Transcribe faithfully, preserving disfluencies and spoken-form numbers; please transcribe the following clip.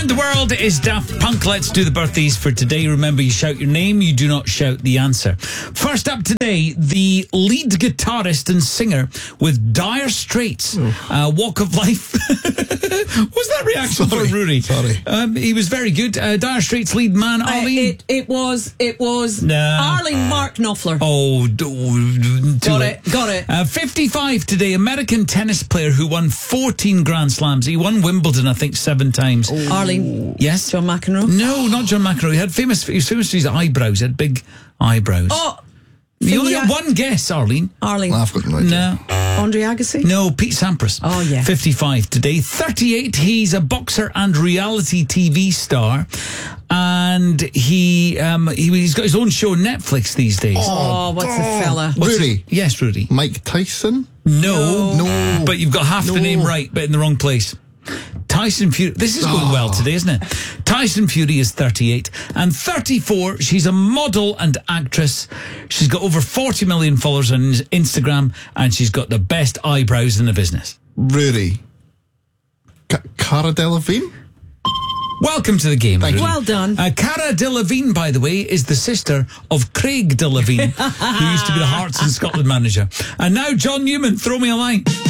Around the World is Daft Punk. Let's do the birthdays for today. Remember, you shout your name, you do not shout the answer. First up today, the lead guitarist and singer with Dire Straits, uh, Walk of Life. Was that reaction Sorry, for Rory? sorry. Um, he was very good. Uh, Dire Straits lead man, Uh, Arlene. it, it was, it was Nah. Arlene Mark Knopfler. Oh, d- too got late. it, got it. Uh, fifty-five today, American tennis player who won fourteen Grand Slams. He won Wimbledon, I think, seven times. Arlene. Yes? John McEnroe. No, not John McEnroe. He had famous. He was famous for his eyebrows. He had big eyebrows. Oh, you only yeah. got one guess, Arlene. Arlene. I've got no idea. No, Andre Agassi. no, Pete Sampras. Oh, yeah. fifty-five today. thirty-eight. He's a boxer and reality T V star, and he um he, he's got his own show on Netflix these days. Oh, what's the fella? What's Rudy. his- yes, Rudy. Mike Tyson? No, No. but you've got half the No. name right, but in the wrong place. Tyson Fury. This is going well today, isn't it? Tyson Fury is thirty-eight. And thirty-four, she's a model and actress. She's got over forty million followers on Instagram, and she's got the best eyebrows in the business. Rudy. Ca- Cara Delevingne? Welcome to the game. Thank Rudy. you. Well done. Uh, Cara Delevingne, by the way, is the sister of Craig Delevingne, who used to be the Hearts and Scotland manager. And now John Newman, throw me a line.